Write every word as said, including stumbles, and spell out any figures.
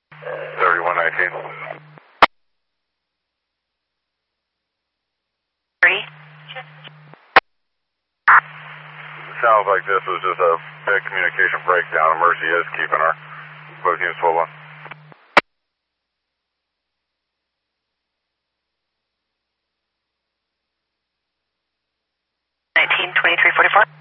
thirty-one nineteen. Three. Sounds like this was just a big communication breakdown. Emergency is keeping our both units full on. nineteen twenty-three forty-four.